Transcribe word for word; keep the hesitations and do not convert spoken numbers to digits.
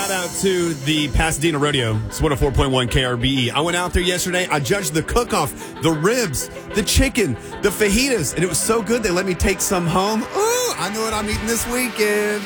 shout out to the Pasadena Rodeo. It's one oh four point one K R B E. I went out there yesterday. I judged the cook-off, the ribs, the chicken, the fajitas, and it was so good they let me take some home. Ooh, I know what I'm eating this weekend.